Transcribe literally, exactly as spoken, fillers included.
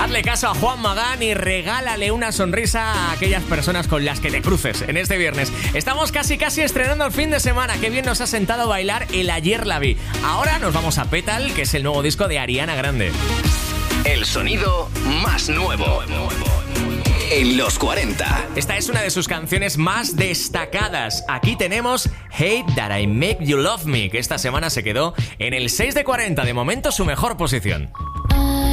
Hazle caso a Juan Magán y regálale una sonrisa a aquellas personas con las que te cruces en este viernes. Estamos casi casi estrenando el fin de semana. Qué bien nos ha sentado bailar el Ayer la vi. Ahora nos vamos a Petal, que es el nuevo disco de Ariana Grande. El sonido más nuevo en los cuarenta. Esta es una de sus canciones más destacadas. Aquí tenemos Hate That I Make You Love Me, que esta semana se quedó en el seis de cuarenta, de momento su mejor posición.